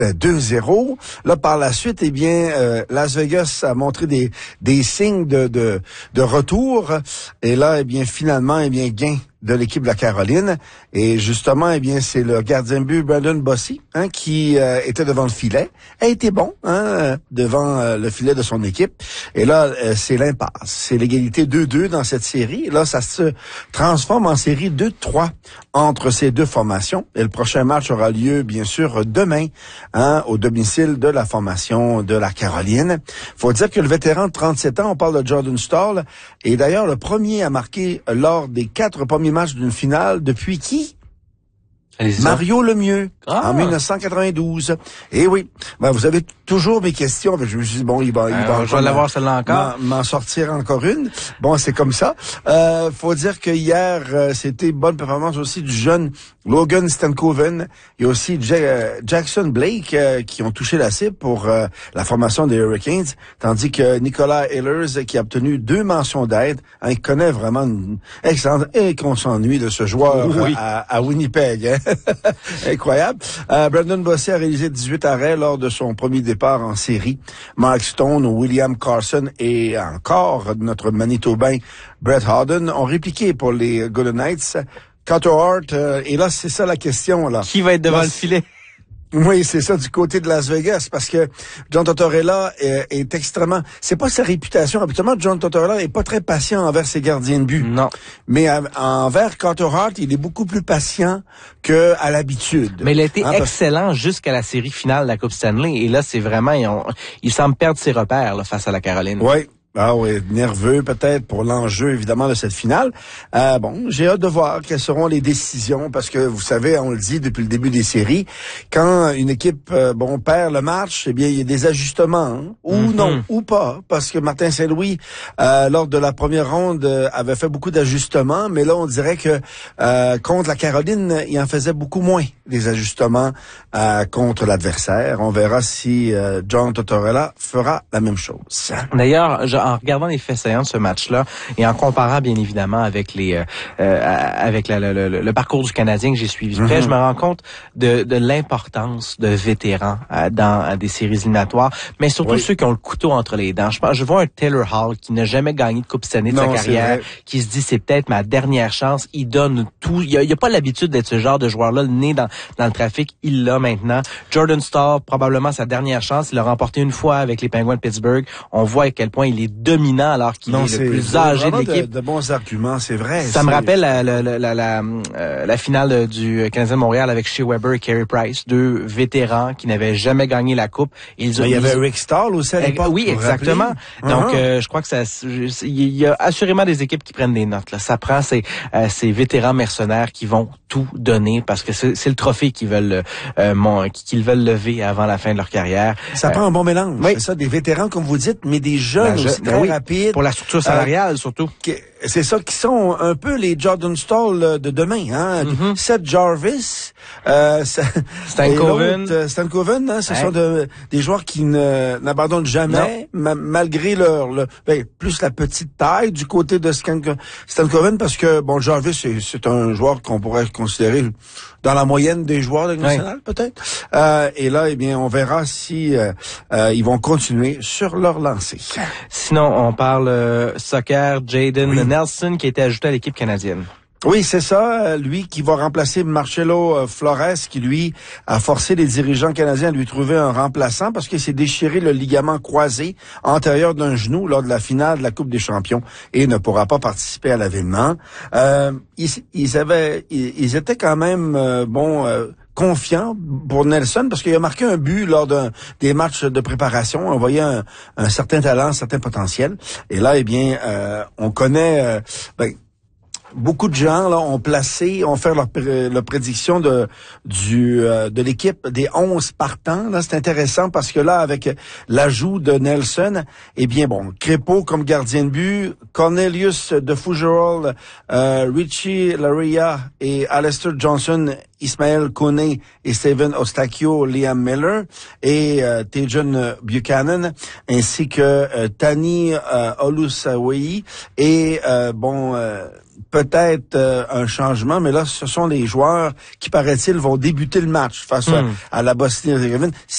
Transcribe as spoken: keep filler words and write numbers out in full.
deux zéro. Là, par la suite, eh bien, euh, Las Vegas a montré des des signes de de, de retour. Et là, eh bien, finalement, eh bien, gain de l'équipe de la Caroline. Et justement, eh bien, c'est le gardien de but Brandon Bossy, hein, qui euh, était devant le filet, a été bon, hein, devant euh, le filet de son équipe. Et là, euh, c'est l'impasse. C'est l'égalité deux deux dans cette série. Et là, ça se transforme en série deux trois entre ces deux formations. Et le prochain match aura lieu, bien sûr, demain, hein, au domicile de la formation de la Caroline. Faut dire que le vétéran de trente-sept ans, on parle de Jordan Staal, est d'ailleurs le premier à marquer lors des quatre premiers matchs d'une finale depuis qui? Allez-y. Mario Lemieux, ah. en dix-neuf cent quatre-vingt-douze. Et oui, ben, vous avez toujours mes questions. Je me suis dit, bon, il va, il euh, va je vais l'avoir celle-là encore. M'en sortir encore une. Bon, c'est comme ça. Euh, faut dire que hier, euh, c'était bonne performance aussi du jeune Logan Stankoven et aussi Ja- euh, Jackson Blake euh, qui ont touché la cible pour euh, la formation des Hurricanes, tandis que Nicolas Ehlers qui a obtenu deux mentions d'aide, hein, il connaît vraiment une excellente et qu'on s'ennuie de ce joueur oui. à, à Winnipeg. Hein? Incroyable. Euh, Brandon Bossy a réalisé dix-huit arrêts lors de son premier départ en série. Mark Stone, William Carson et encore notre Manitobain Brett Howden ont répliqué pour les Golden Knights. Carter Hart, euh, et là, c'est ça la question, là. Qui va être devant là, le filet? Oui, c'est ça, du côté de Las Vegas, parce que John Tortorella est, est extrêmement... C'est pas sa réputation. Habituellement, John Tortorella est pas très patient envers ses gardiens de but. Non. Mais à, envers Carter Hart, il est beaucoup plus patient que à l'habitude. Mais il a été hein, excellent parce... jusqu'à la série finale de la Coupe Stanley. Et là, c'est vraiment... Il, on, il semble perdre ses repères là, face à la Caroline. Oui. Ah oui, nerveux peut-être pour l'enjeu évidemment de cette finale. Euh, bon, j'ai hâte de voir quelles seront les décisions parce que vous savez, on le dit depuis le début des séries, quand une équipe euh, bon perd le match, eh bien il y a des ajustements hein, ou mm-hmm. non ou pas parce que Martin Saint-Louis euh, lors de la première ronde euh, avait fait beaucoup d'ajustements, mais là on dirait que euh, contre la Caroline, il en faisait beaucoup moins des ajustements euh, contre l'adversaire. On verra si euh, John Tortorella fera la même chose. D'ailleurs, je en regardant les faits saillants de ce match-là et en comparant bien évidemment avec les euh, euh, avec la, le, le, le parcours du Canadien que j'ai suivi de près, mm-hmm. je me rends compte de, de l'importance de vétérans euh, dans euh, des séries éliminatoires, mais surtout oui. ceux qui ont le couteau entre les dents. Je, je vois un Taylor Hall qui n'a jamais gagné de Coupe Stanley de non, sa carrière, qui se dit c'est peut-être ma dernière chance. Il donne tout. Il a, il a pas l'habitude d'être ce genre de joueur-là, le nez dans, dans le trafic. Il l'a maintenant. Jordan Staal, probablement sa dernière chance. Il l'a remporté une fois avec les Penguins de Pittsburgh. On voit à quel point il est dominant alors qu'il non, est le plus âgé de l'équipe. De, de bons arguments, c'est vrai. Ça c'est... me rappelle la, la, la, la, la, euh, la finale du Canadien de Montréal avec Shea Weber et Carey Price, deux vétérans qui n'avaient jamais gagné la coupe. Ils ont, il y avait Rick Stahl aussi à l'époque. Oui, exactement. Donc, uh-huh. euh, je crois que ça, il y a assurément des équipes qui prennent des notes. Là. Ça prend ces, euh, ces vétérans mercenaires qui vont tout donner parce que c'est, c'est le trophée qu'ils veulent, euh, mon, qu'ils veulent lever avant la fin de leur carrière. Ça euh, prend un bon mélange. Oui. C'est ça, des vétérans comme vous dites, mais des jeunes ben, aussi je, très oui. rapides. Pour la structure salariale, euh, surtout. Que, c'est ça qui sont un peu les Jordan Staal de demain. Hein? Mm-hmm. Seth Jarvis, euh, Stankoven. Euh, Stankoven, hein, ce ouais. sont de, des joueurs qui ne, n'abandonnent jamais, ma, malgré leur... Le, ben, plus la petite taille du côté de Stankoven, parce que, bon, Jarvis, c'est, c'est un joueur qu'on pourrait considérer dans la moyenne des joueurs de la nationale, ouais. peut-être. Euh, et là, eh bien, on verra si euh, euh, ils vont continuer sur leur lancée. Sinon, on parle euh, soccer, Jaden oui. Nelson qui a été ajouté à l'équipe canadienne. Oui, c'est ça. Lui qui va remplacer Marcelo Flores, qui lui a forcé les dirigeants canadiens à lui trouver un remplaçant parce qu'il s'est déchiré le ligament croisé antérieur d'un genou lors de la finale de la Coupe des Champions et ne pourra pas participer à l'événement. Euh, ils, ils avaient, ils, ils étaient quand même euh, bon. Euh, confiant pour Nelson parce qu'il a marqué un but lors d'un des matchs de préparation. On voyait un, un certain talent, un certain potentiel. Et là, eh bien, euh, on connaît. Euh, ben, beaucoup de gens là ont placé, ont fait leur, leur prédiction de du euh, de l'équipe des onze partants. Là, c'est intéressant parce que là, avec l'ajout de Nelson, eh bien bon, Crépeau comme gardien de but, Cornelius de Fougerolles, euh, Richie Laria et Alistair Johnson, Ismaël Koné et Steven Ostachio, Liam Miller et euh, Tejan Buchanan, ainsi que euh, Tani euh, Olusaweyi et euh, bon. Euh, peut-être euh, un changement, mais là, ce sont les joueurs qui, paraît-il, vont débuter le match face mm. à, à la Bosnie-Herzégovine.